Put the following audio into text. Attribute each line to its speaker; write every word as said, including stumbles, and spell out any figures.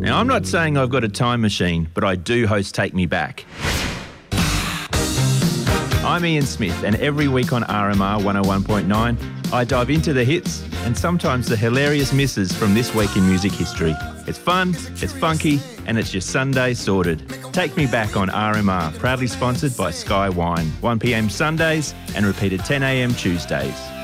Speaker 1: Now, I'm not saying I've got a time machine, but I do host Take Me Back. I'm Ian Smith, and every week on R M R one oh one point nine, I dive into the hits and sometimes the hilarious misses from this week in music history. It's fun, it's funky, and it's your Sunday sorted. Take Me Back on R M R, proudly sponsored by Sky Wine, one p m Sundays and repeated ten a m Tuesdays.